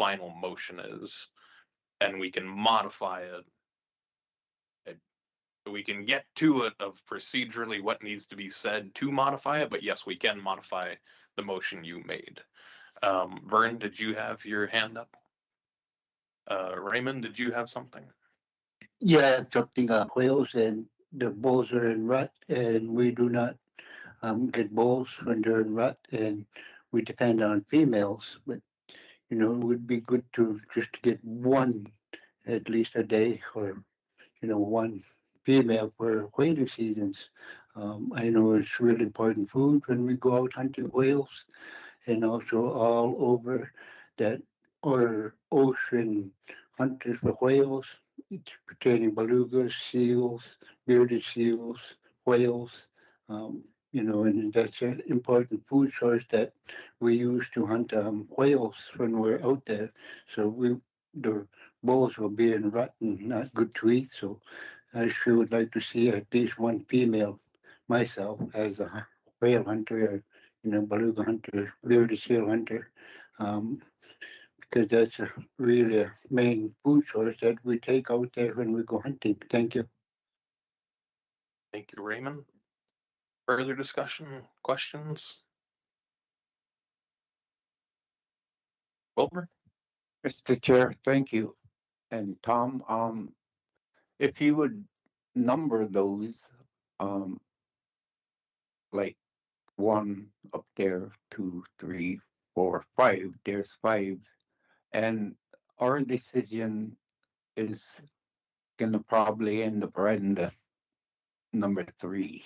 final motion is, and we can modify it. We can get to it of procedurally what needs to be said to modify it, but yes, we can modify the motion you made. Vern, did you have your hand up? Raymond, did you have something? Yeah, something whales and the bulls are in rut, and we do not get bulls when they're in rut, and we depend on females. But it would be good to just get one at least a day, or one female for whaling seasons. I know it's really important food when we go out hunting whales, and also all over that or ocean hunters for whales. It's pertaining belugas, seals, bearded seals, whales. And that's an important food source that we use to hunt whales when we're out there. So the bulls will be in rut and not good to eat. So I sure would like to see at least one female myself as a whale hunter, or beluga hunter, bearded seal hunter, because that's really a main food source that we take out there when we go hunting. Thank you. Thank you, Raymond. Further discussion, questions? Wilbur? Mr. Chair, thank you. And Tom, if you would number those, like 1 up there, 2, 3, 4, 5, there's 5. And our decision is going to probably end up right in the number 3.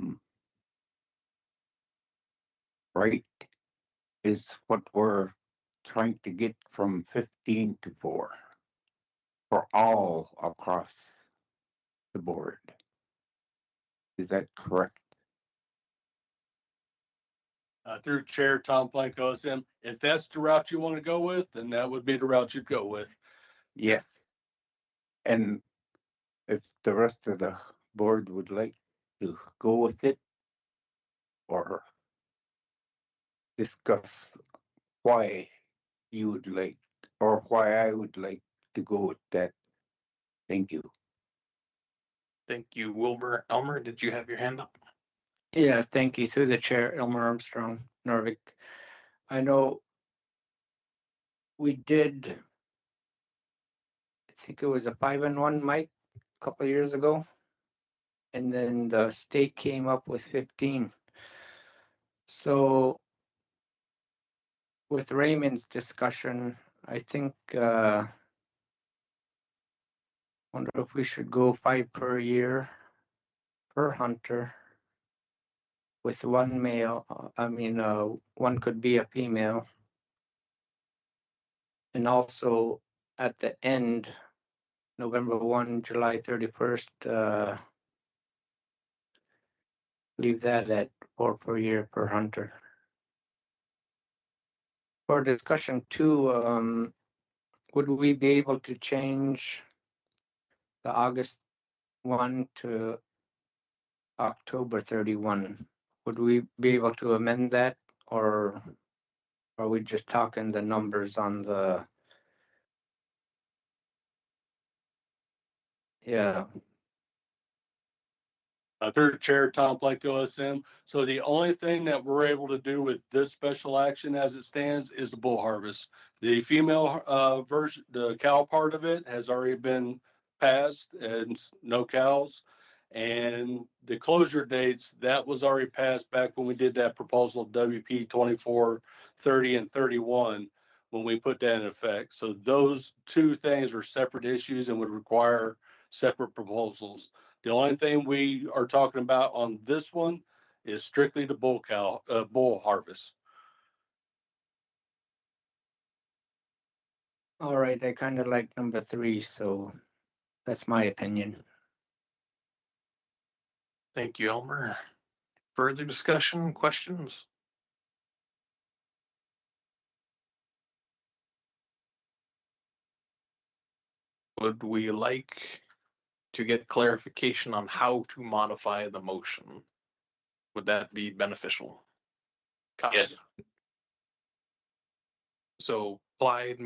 Right? Is what we're trying to get from 15 to 4 for all across the board. Is that correct? Through Chair Tom Planko, if that's the route you want to go with, then that would be the route you'd go with. Yes. And if the rest of the board would like to go with it or discuss why you would like or why I would like to go with that. Thank you. Thank you, Wilbur. Elmer, did you have your hand up? Yeah, thank you. Through the chair, Elmer Armstrong, Norvik. I know we did, I think it was a 5-1 Mike a couple of years ago, and then the state came up with 15. So with Raymond's discussion, I think wonder if we should go 5 per year per hunter with 1 male. One could be a female. And also at the end, November 1, July 31st, leave that at 4 per year per hunter. For discussion 2, would we be able to change the August 1 to October 31? Would we be able to amend that, or are we just talking the numbers on the? Yeah. Third Chair Tom Planko, SM. So the only thing that we're able to do with this special action as it stands is the bull harvest. The female version, the cow part of it, has already been passed, and no cows. And the closure dates, that was already passed back when we did that proposal of WP 24, 30, and 31 when we put that in effect. So those 2 things are separate issues and would require separate proposals. The only thing we are talking about on this one is strictly the bull harvest. All right, I kind of like number 3, so that's my opinion. Thank you, Elmer. Further discussion, questions? Would we like to get clarification on how to modify the motion? Would that be beneficial? Yes. So Clyde